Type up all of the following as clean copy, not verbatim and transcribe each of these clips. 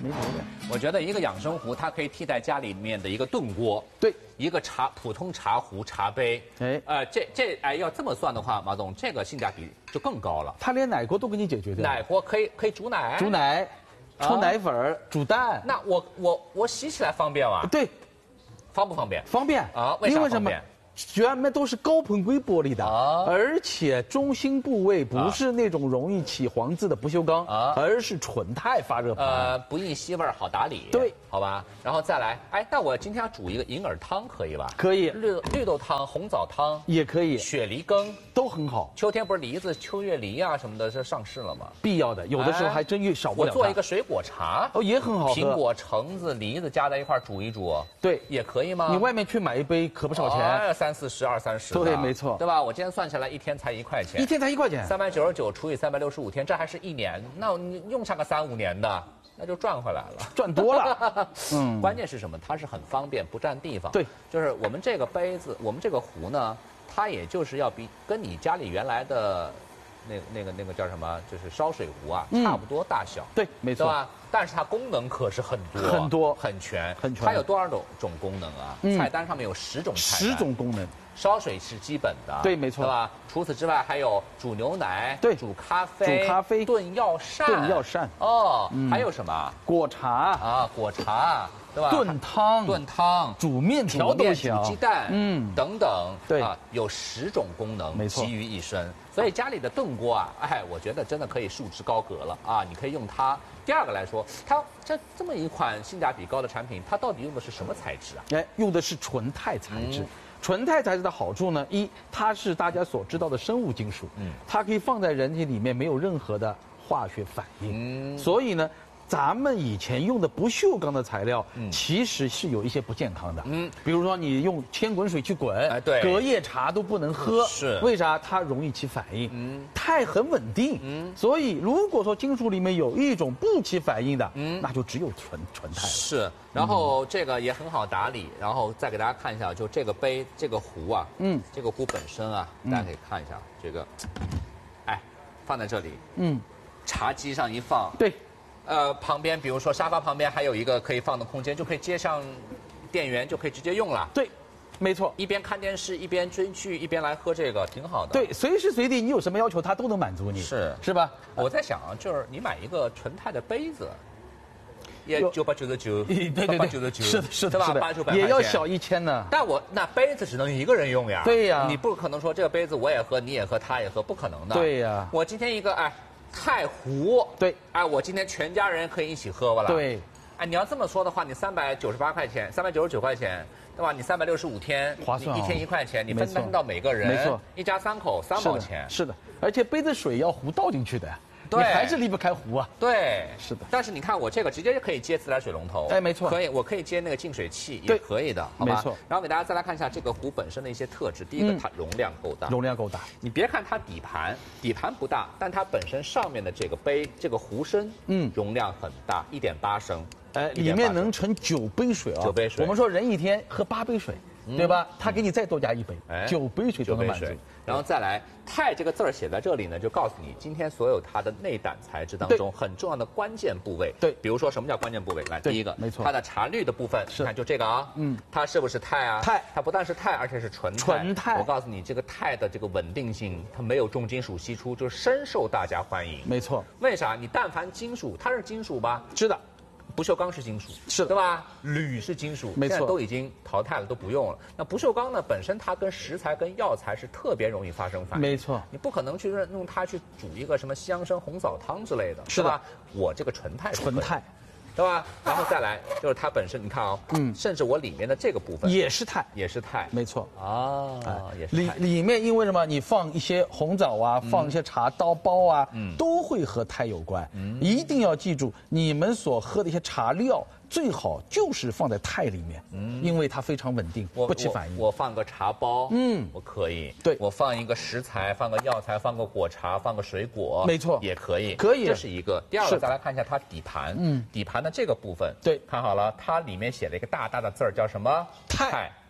没毛病。 我觉得一个养生壶，它可以替代家里面的一个炖锅， 对， 一个普通茶壶、茶杯。要这么算的话，马总，这个性价比就更高了。 它连奶锅都给你解决掉。 奶锅可以煮奶， 煮奶，冲奶粉，煮蛋。 那我洗起来方便吗？ 对， 方不方便？ 方便啊，为啥方便？ 全面都是高硼硅玻璃的，而且中心部位不是那种容易起黄渍的不锈钢，而是纯钛发热盘， 不易吸味，好打理。 对， 好吧。然后再来，那我今天要煮一个银耳汤，可以吧？ 可以。 绿豆汤、红枣汤也可以， 雪梨羹都很好。 秋天不是梨子、秋月梨啊什么的，是上市了吗？ 必要的，有的时候还真少不了。 我做一个水果茶， 也很好喝。 苹果、橙子、梨子加在一块煮一煮， 对， 也可以吗？ 你外面去买一杯可不少钱 ，30、20、30。 对，没错， 对吧？我今天算下来，一天才1块钱， 一天才1块钱 ，399除以365天，这还是1年，那你用上个3、5年的，那就赚回来了， 赚多了。 关键是什么？它是很方便，不占地方。 对， 就是我们这个杯子，我们这个壶呢，它也就是要跟你家里原来的那个叫什么，就是烧水壶啊，差不多大小。 对，没错， 对吧？但是它功能可是很多，很全。它有多少种功能啊？菜单上面有10种菜单 ，10种功能。 烧水是基本的， 对，没错， 对吧？除此之外，还有煮牛奶， 对， 煮咖啡，炖药膳，还有什么？ 果茶果茶，对吧？ 炖汤，煮面条都行， 煮鸡蛋，等等， 对有10种功能， 没错， 集于一身。所以家里的炖锅啊，我觉得真的可以束之高阁了啊！你可以用它。第二个来说，它这么一款性价比高的产品，它到底用的是什么材质啊？ 用的是纯钛材质。纯钛材质的好处呢，它是大家所知道的生物金属，它可以放在人体里面没有任何的化学反应，所以呢，咱们以前用的不锈钢的材料，其实是有一些不健康的，比如说你用千滚水去滚， 对， 隔夜茶都不能喝， 是为啥？它容易起反应，钛很稳定，所以如果说金属里面有一种不起反应的，那就只有纯钛了。 是。然后这个也很好打理，然后再给大家看一下，就这个杯、这个壶啊，这个壶本身啊，大家可以看一下，这个，放在这里，茶几上一放， 对， 旁边比如说沙发旁边还有一个可以放的空间，就可以接上电源，就可以直接用了。 对，没错， 一边看电视一边追剧一边来喝这个，挺好的。 对，随时随地你有什么要求，它都能满足你，是吧？ 我在想啊，就是你买一个纯钛的杯子。也9899， 对，是的， 吧？800-900块钱也要小1000呢。 但那杯子只能一个人用呀。 对呀， 你不可能说这个杯子我也喝，你也喝，他也喝，不可能的。 对呀， 我今天一个钛壶， 对， 我今天全家人可以一起喝了。 对， 你要这么说的话，你398块钱，399块钱，对吧？你365天， 划算， 你1天1块钱，你分担到每个人， 没错， 一家3口3毛钱。 是的，而且杯子水要壶倒进去的。你还是离不开壶啊。 对， 是的。 但是你看我这个直接可以接自来水龙头， 没错， 可以，我可以接那个净水器也可以的，好吧？ 没错。 然后给大家再来看一下这个壶本身的一些特质。第一个，它容量够大，你别看它底盘不大，但它本身上面的这个杯这个壶身，容量很大，1.8升， 里面能盛9杯水啊。9 杯水。 我们说人一天喝8杯水。对吧？他给你再多加1杯，9杯水都能满足。 然后再来，钛这个字儿写在这里呢，就告诉你今天所有它的内胆材质当中很重要的关键部位。 对， 比如说什么叫关键部位？来，第一个， 没错， 它的茶绿的部分，你看就这个啊，它是不是钛啊？ 钛， 它不但是钛，而且是纯钛。我告诉你，这个钛的这个稳定性，它没有重金属析出，就深受大家欢迎。 没错， 为啥？你但凡金属，它是金属吧？ 是的。 不锈钢是金属， 是对吧？铝是金属， 没错， 现在都已经淘汰了，都不用了。那不锈钢呢，本身它跟食材、跟药材是特别容易发生反应， 没错。 你不可能去用它去煮一个什么西洋参红枣汤之类的， 是吧？ 我这个纯钛，对吧？然后再来就是它本身，你看啊，甚至我里面的这个部分也是钛， 没错啊，也是钛。 里面因为什么？你放一些红枣啊，放一些茶刀包啊，都会和钛有关。一定要记住，你们所喝的一些茶料。最好就是放在钛里面，因为它非常稳定，不起反应。 我放个茶包，我可以。 对， 我放一个食材，放个药材，放个果茶，放个水果， 没错， 也可以。 可以， 这是一个。第二个，再来看一下它底盘，底盘的这个部分， 对， 看好了，它里面写了一个大大的字儿，叫什么？ 钛。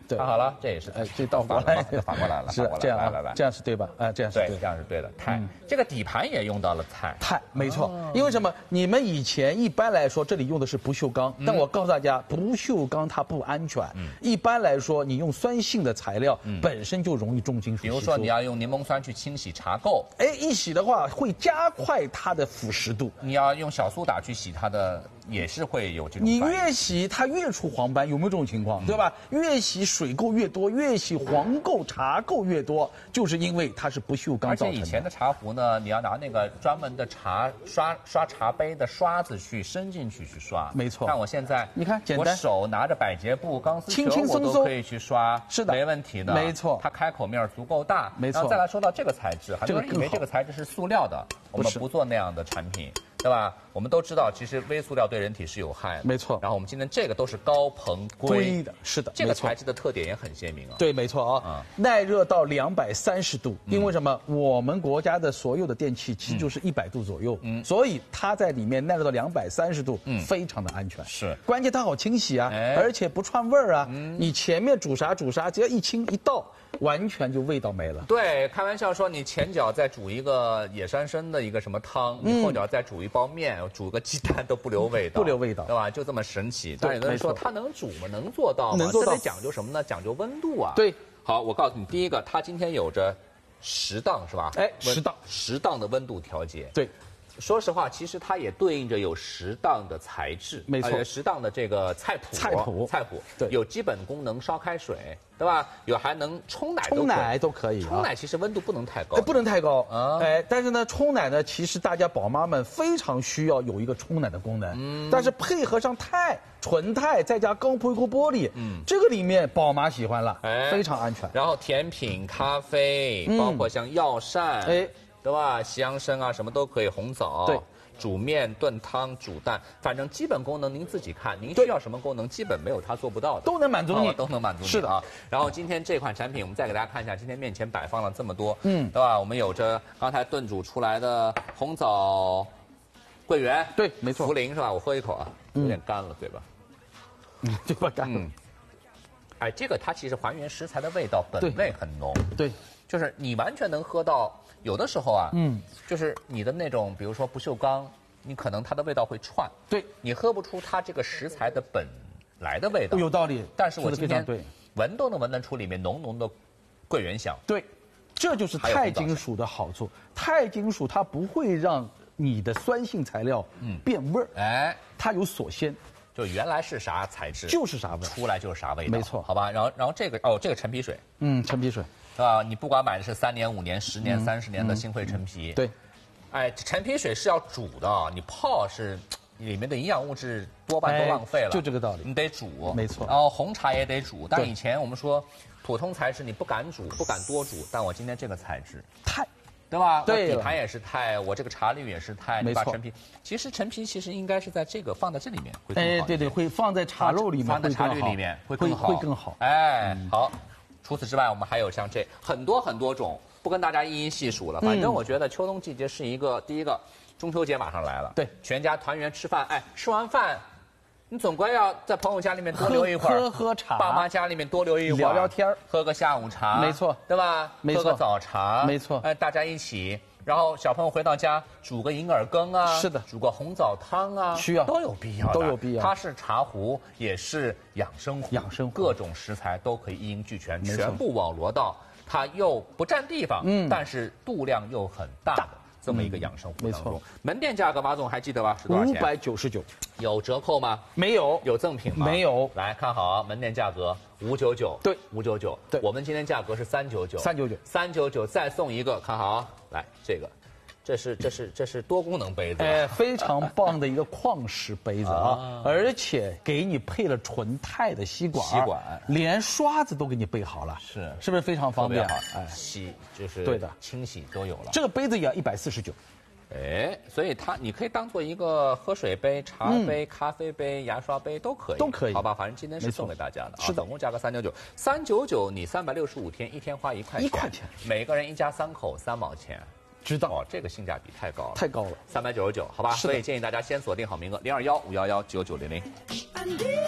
对， 看好了，这也是这倒过来， 反过来了， 是这样啊，这样是对吧？这样是对， 这样是对的。钛，这个底盘也用到了钛， 没错。因为什么？你们以前一般来说这里用的是不锈钢，但我告诉大家，不锈钢它不安全。一般来说，你用酸性的材料本身就容易重金属。 比如说你要用柠檬酸去清洗茶垢， 一洗的话会加快它的腐蚀度。 你要用小苏打去洗它的，也是会有这种。 你越洗它越出黄斑，有没有这种情况？对吧？越洗水垢越多，越洗黄垢、茶垢越多，就是因为它是不锈钢造成的。 而且以前的茶壶呢，你要拿那个专门的刷茶杯的刷子去伸进去刷。 没错。 但我现在你看，简单， 我手拿着百洁布、钢丝球， 轻轻松松我都可以去刷， 是的， 没问题的。 没错， 它开口面足够大。 没错。 然后再来说到这个材质，很多人以为这个材质是塑料的，我们不做那样的产品。对吧？我们都知道，其实微塑料对人体是有害的。 没错。 然后我们今天这个都是高硼硅的，是的。 这个材质的特点也很鲜明啊。 对，没错啊。耐热到230度，因为什么？我们国家的所有的电器其实就是100度左右，所以它在里面耐热到230度，非常的安全。 是。 关键它好清洗啊，而且不串味儿啊。你前面煮啥，只要一清一倒，完全就味道没了。 对，开玩笑说，你前脚再煮一个野山参的一个什么汤，你后脚再煮一包面，煮个鸡蛋都不留味道， 不留味道， 对吧？就这么神奇。但有的人说它能煮吗？能做到吗？ 能做到。 这得讲究什么呢？讲究温度啊。 对。 好，我告诉你，第一个，它今天有着10档是吧？10档的温度调节。 对。 说实话，其实它也对应着有10档的材质， 没错 ，10档的这个菜谱， 对， 有基本功能烧开水，对吧？有还能冲奶都可以。 冲奶其实温度不能太高， 不能太高啊。但是呢，冲奶呢，其实大家宝妈们非常需要有一个冲奶的功能。但是配合上纯钛，再加钢硅锅玻璃，这个里面宝妈喜欢了，非常安全。 然后甜品、咖啡，包括像药膳，对吧？西洋参啊，什么都可以，红枣， 对， 煮面、炖汤、煮蛋，反正基本功能您自己看，您需要什么功能，基本没有它做不到的， 都能满足你， 都能满足你。 是的啊。 然后今天这款产品，我们再给大家看一下，今天面前摆放了这么多，对吧？我们有着刚才炖煮出来的红枣、桂圆， 对，没错， 茯苓是吧？我喝一口啊，有点干了嘴巴， 嘴巴干了。 这个它其实还原食材的味道，本味很浓， 对， 就是你完全能喝到。有的时候啊，就是你的那种，比如说不锈钢，你可能它的味道会串， 对， 你喝不出它这个食材的本来的味道。 有道理， 但是我今天闻都能闻得出里面浓浓的桂圆香。 对，这就是钛金属的好处。钛金属它不会让你的酸性材料变味儿，它有锁鲜。 就原来是啥材质， 就是啥味， 出来就是啥味道。 没错， 好吧。然后这个这个陈皮水， 陈皮水。 你不管买的是3年、5年、10年、30年的星汇陈皮， 对， 陈皮水是要煮的，你泡是里面的营养物质多半都浪费了， 就这个道理， 你得煮， 没错。 然后红茶也得煮，但以前我们说普通材质你不敢煮，不敢多煮，但我今天这个材质钛， 对吧？ 对， 底盘也是钛，我这个茶滤也是钛， 没错。 其实陈皮其实应该是在这个放在这里面会更好， 对，会放在茶肉里面， 放在茶滤里面会更好，好。除此之外，我们还有像这很多种，不跟大家一一细数了。反正我觉得秋冬季节是一个第一个，中秋节马上来了， 对， 全家团圆吃饭，吃完饭，你总归要在朋友家里面多留一会儿， 喝茶， 爸妈家里面多留一会儿， 聊聊天， 喝个下午茶， 没错， 对吧？ 没错， 喝个早茶， 没错， 大家一起。然后小朋友回到家煮个银耳羹啊， 是的， 煮个红枣汤啊， 需要都有必要，它是茶壶，也是养生壶，各种食材都可以一应俱全，全部网罗到它又不占地方，但是度量又很大的这么一个养生壶当中。门店价格马总还记得吧？是多少钱 ？599。 有折扣吗？ 没有。 有赠品吗？ 没有。 来看好啊，门店价格599。 对 ，599。 对， 我们今天价格是399。 399 再送一个，看好啊，来这个。这是多功能杯子， 非常棒的一个矿石杯子啊，而且给你配了纯钛的吸管，连刷子都给你备好了，是不是非常方便？ 洗就是对的， 清洗都有了。 这个杯子也要149， 所以你可以当做一个喝水杯、茶杯、咖啡杯、牙刷杯都可以，好吧？反正今天是送给大家的， 是总共价格399，你365天，一天花1块钱，每个人一家3口3毛钱。 知道这个性价比太高了 ，399， 好吧？所以建议大家先锁定好名额，021-511-9900。